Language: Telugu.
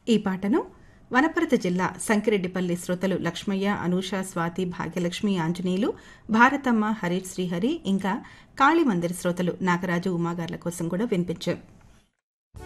ఈ పాటను వనపర్తి జిల్లా సంకిరెడ్డిపల్లి శ్రోతలు లక్ష్మయ్య, అనూష, స్వాతి, భాగ్యలక్ష్మి, ఆంజనేయులు, భారతమ్మ, హరీష్, శ్రీహరి ఇంకా కాళీమందిర్ శ్రోతలు నాగరాజు, ఉమాగార్ల కోసం కూడా వినిపించారు.